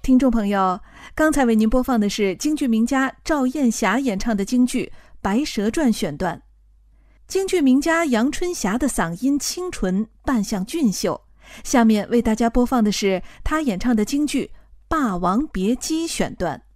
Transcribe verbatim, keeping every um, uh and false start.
听众朋友，刚才为您播放的是京剧名家赵艳霞演唱的京剧《白蛇传》选段。京剧名家杨春霞的嗓音清纯，扮相俊秀。下面为大家播放的是她演唱的京剧《霸王别姬》选段。